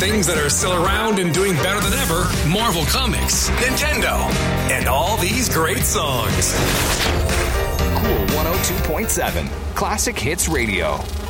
things that are still around and doing better than ever, Marvel Comics, Nintendo, and all these great songs. Cool 102.7, Classic Hits Radio.